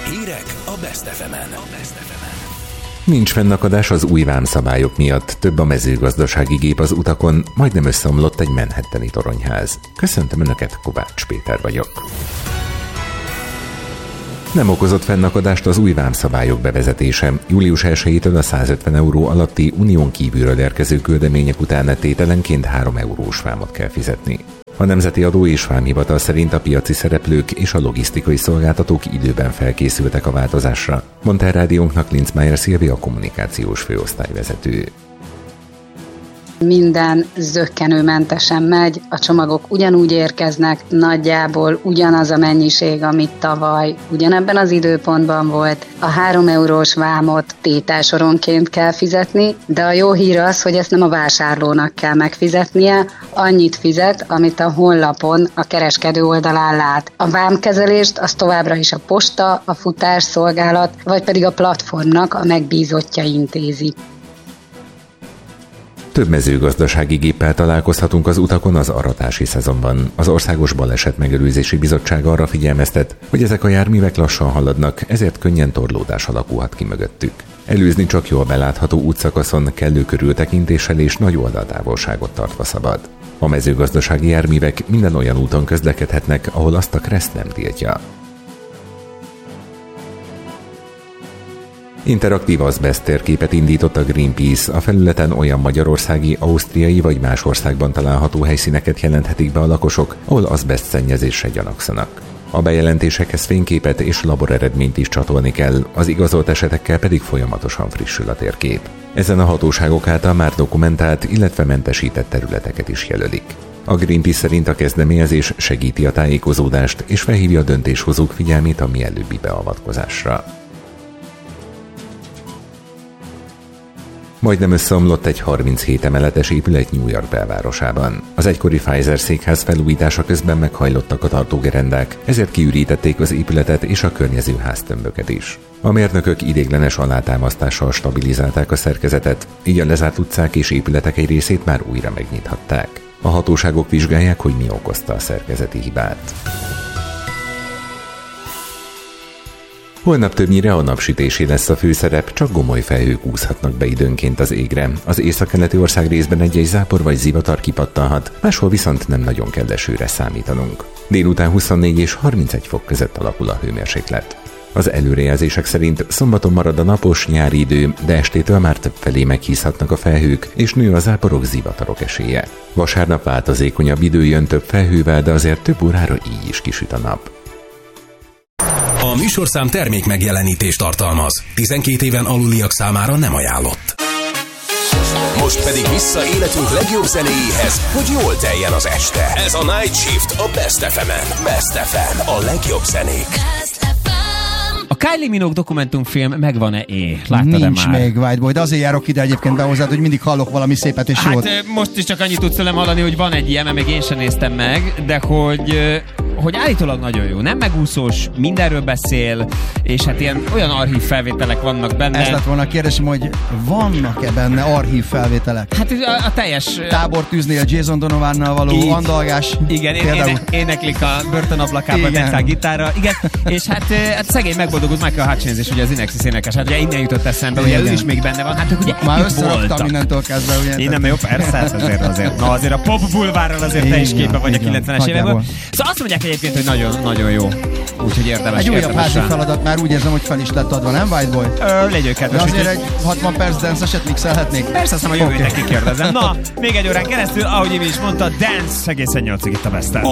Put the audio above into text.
Hírek a Best FM-en. Nincs fennakadás az új vámszabályok miatt, több a mezőgazdasági gép az utakon, majdnem összeomlott egy manhattani toronyház. Köszöntöm Önöket, Kovács Péter vagyok. Nem okozott fennakadást az új vámszabályok bevezetése. Július 1-től a 150 euró alatti unión kívülről érkező küldemények után tételenként 3 eurós vámot kell fizetni. A Nemzeti Adó és Vámhivatal szerint a piaci szereplők és a logisztikai szolgáltatók időben felkészültek a változásra, mondta a rádiónknak Linzmeier Szilvia, a kommunikációs főosztályvezető. Minden zökkenőmentesen megy, a csomagok ugyanúgy érkeznek, nagyjából ugyanaz a mennyiség, amit tavaly ugyanebben az időpontban volt. A 3 eurós vámot tételsoronként kell fizetni, de a jó hír az, hogy ezt nem a vásárlónak kell megfizetnie, annyit fizet, amit a honlapon a kereskedő oldalán lát. A vámkezelést az továbbra is a posta, a futárszolgálat, vagy pedig a platformnak a megbízottja intézi. Több mezőgazdasági géppel találkozhatunk az utakon az aratási szezonban. Az Országos Balesetmegelőzési Bizottság arra figyelmeztet, hogy ezek a járművek lassan haladnak, ezért könnyen torlódás alakulhat ki mögöttük. Előzni csak jól belátható útszakaszon kellő körültekintéssel és nagy oldaltávolságot tartva szabad. A mezőgazdasági járművek minden olyan úton közlekedhetnek, ahol azt a KRESZ nem tiltja. Interaktív azbeszt térképet indított a Greenpeace. A felületen olyan magyarországi, ausztriai vagy más országban található helyszíneket jelenthetik be a lakosok, ahol azbeszt szennyezésre gyanakszanak. A bejelentésekhez fényképet és laboreredményt is csatolni kell, az igazolt esetekkel pedig folyamatosan frissül a térkép. Ezen a hatóságok által már dokumentált, illetve mentesített területeket is jelölik. A Greenpeace szerint a kezdeményezés segíti a tájékozódást és felhívja a döntéshozók figyelmét a mielőbbi beavatkozásra. Majdnem összeomlott egy 37 emeletes épület New York belvárosában. Az egykori Pfizer székház felújítása közben meghajlottak a tartógerendák, ezért kiürítették az épületet és a környező háztömböket is. A mérnökök ideiglenes alátámasztással stabilizálták a szerkezetet, így a lezárt utcák és épületek egy részét már újra megnyithatták. A hatóságok vizsgálják, hogy mi okozta a szerkezeti hibát. Holnap többnyire a napsütésé lesz a főszerep, csak gomoly felhők úszhatnak be időnként az égre. Az északkeleti ország részben egy-egy zápor vagy zivatar kipattanhat, máshol viszont nem nagyon kell esőre számítanunk. Délután 24 és 31 fok között alakul a hőmérséklet. Az előrejelzések szerint szombaton marad a napos nyári idő, de estétől már többfelé meghízhatnak a felhők, és nő a záporok, zivatarok esélye. Vasárnap változékonyabb idő jön több felhővel, de azért több órára így is kisüt a nap. A műsorszám termék megjelenítést tartalmaz. 12 éven aluliak számára nem ajánlott. Most pedig vissza életünk legjobb zenéjéhez, hogy jól teljen az este. Ez a Night Shift a Best FM-en. Best FM, a legjobb zenék. A Kylie Minogue dokumentumfilm megvan-e? Láttad-e Nincs már? még, Whiteboy, de azért járok ide egyébként be hozzád, hogy mindig hallok valami szépet és jót. Hát most is csak annyit tudsz tőlem hallani, hogy van egy ilyen, mert még én sem néztem meg, de hogy állítólag nagyon jó. Nem megúszós, mindenről beszél, és hát olyan archív felvételek vannak benne. Ez lett volna a kérdésem, hogy vannak-e benne archív felvételek? Hát a teljes... Tábortűznél Jason Donovannal való andalgás. Igen, éneklik a börtönablakában tetszál gitárra. Igen, és hát szegény megboldogult Michael Hutchins is, ugye az Inexis énekes. Hát ugye innen jutott eszembe, ugye ő is még benne van. Hát ők ugye már összeraktam innentől kezdve, ugye? Innen, jó, persze, azért. Na azért a pop bulvárral azért te is képbe vagy a 90-es évekből. Szóval azt mondják egyébként, hogy nagyon jó. Úgyhogy érdemes. Egy újabb házi feladat már úgy érzem, hogy fel is lett adva, nem Whiteboy? Legyünk kedves. De azért egy 60 perc dance-eset mixelhetnék? Persze, aztán a jövő héten kikérdezem. Na, még egy órán keresztül, ahogy Imi is mondta, dance egészen 8-ig itt a Best-en.